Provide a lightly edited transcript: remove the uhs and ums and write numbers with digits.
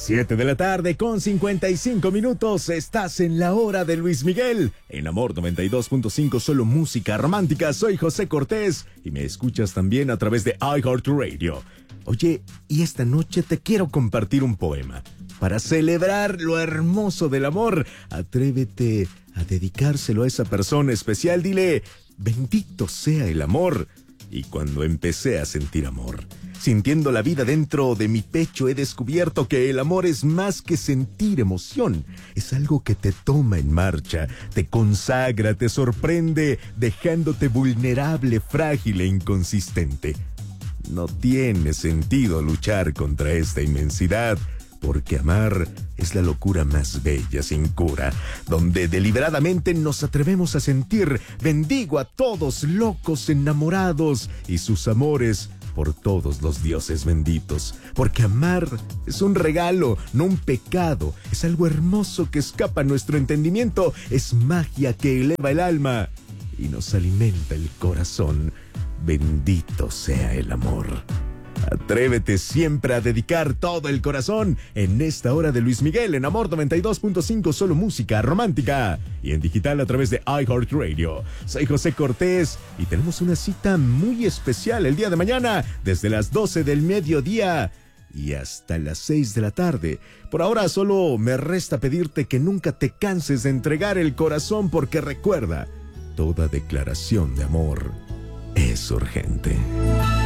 7 de la tarde con 55 minutos. Estás en la hora de Luis Miguel. En Amor 92.5, solo música romántica. Soy José Cortés y me escuchas también a través de iHeartRadio. Oye, y esta noche te quiero compartir un poema. Para celebrar lo hermoso del amor, atrévete a dedicárselo a esa persona especial. Dile, bendito sea el amor. Y cuando empecé a sentir amor, sintiendo la vida dentro de mi pecho, he descubierto que el amor es más que sentir emoción. Es algo que te toma en marcha, te consagra, te sorprende, dejándote vulnerable, frágil e inconsistente. No tiene sentido luchar contra esta inmensidad, porque amar es la locura más bella sin cura, donde deliberadamente nos atrevemos a sentir. Bendigo a todos locos enamorados y sus amores por todos los dioses benditos, porque amar es un regalo, no un pecado. Es algo hermoso que escapa a nuestro entendimiento, es magia que eleva el alma y nos alimenta el corazón. Bendito sea el amor. Atrévete siempre a dedicar todo el corazón en esta hora de Luis Miguel en Amor 92.5, solo música romántica y en digital a través de iHeartRadio. Soy José Cortés y tenemos una cita muy especial el día de mañana desde las 12 del mediodía y hasta las 6 de la tarde. Por ahora solo me resta pedirte que nunca te canses de entregar el corazón, porque recuerda, toda declaración de amor es urgente.